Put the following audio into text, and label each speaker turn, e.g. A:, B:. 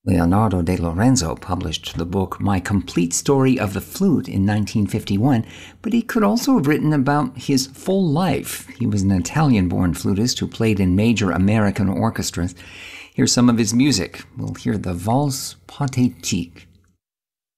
A: Leonardo de Lorenzo published the book My Complete Story of the Flute in 1951, but he could also have written about his full life. He was an Italian-born flutist who played in major American orchestras. Here's some of his music. We'll hear the Valse Pathétique.